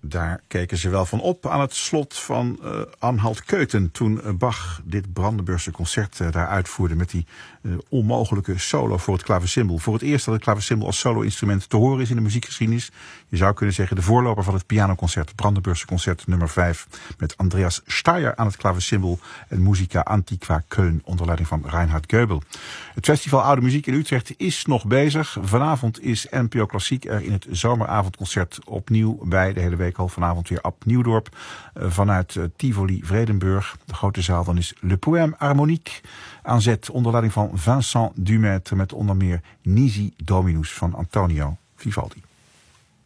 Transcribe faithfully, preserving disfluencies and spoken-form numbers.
Daar keken ze wel van op aan het slot van uh, Anhalt-Köthen. Toen uh, Bach dit Brandenburgse concert uh, daar uitvoerde met die uh, onmogelijke solo voor het klavecimbal. Voor het eerst dat het klavecimbal als solo-instrument te horen is in de muziekgeschiedenis. Je zou kunnen zeggen de voorloper van het pianoconcert, het Brandenburgse concert nummer vijf. Met Andreas Steyer aan het klavecimbal en Musica Antiqua Köln onder leiding van Reinhard Goebel. Het festival Oude Muziek in Utrecht is nog bezig. Vanavond is N P O Klassiek er in het zomeravondconcert opnieuw bij. De hele week al vanavond weer Ab Nieuwdorp vanuit Tivoli Vredenburg. De grote zaal dan is Le Poème Harmonique aan zet onder leiding van Vincent Dumaître met onder meer Nisi Dominus van Antonio Vivaldi.